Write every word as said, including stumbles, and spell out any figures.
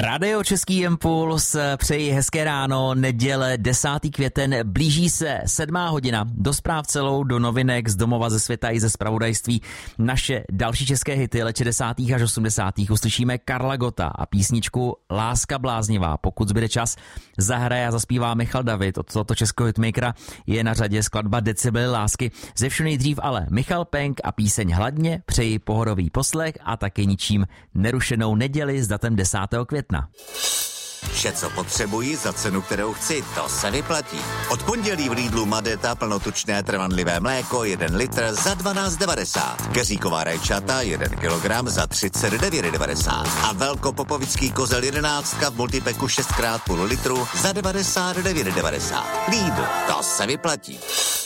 Radio Český impuls, přeji hezké ráno, neděle desátý květen, blíží se sedmá hodina, do zpráv celou, do novinek z domova, ze světa i ze zpravodajství. Naše další české hity let šedesátých až osmdesátých uslyšíme Karla Gotta a písničku Láska bláznivá. Pokud zbyde čas, zahraje a zaspívá Michal David. Od tohoto českého hitmakera je na řadě skladba Decibely lásky. Ze všeho nejdřív ale Michal Penk a píseň Hladně, přeji pohodový poslech a taky ničím nerušenou neděli s datem desátého května. Vše, co potřebuji za cenu, kterou chci, to se vyplatí. Od pondělí v Lidlu Madeta plnotučné trvanlivé mléko jeden litr za dvanáct devadesát. Keříková rajčata jeden kilogram za třicet devět devadesát. A velkopopovický kozel jedenáctka v multipeku šest krát půl litru za devadesát devět devadesát. Lidl, to se vyplatí.